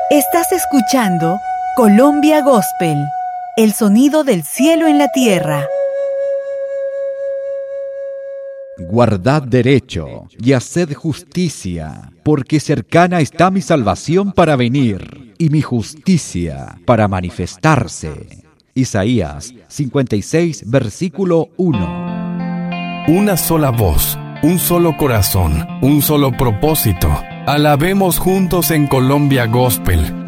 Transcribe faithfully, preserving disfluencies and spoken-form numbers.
Estás escuchando Colombia Gospel, el sonido del cielo en la tierra. Guardad derecho y haced justicia, porque cercana está mi salvación para venir, y mi justicia para manifestarse. Isaías cincuenta y seis, versículo uno. Una sola voz, un solo corazón, un solo propósito. Alabemos juntos en Colombia Gospel.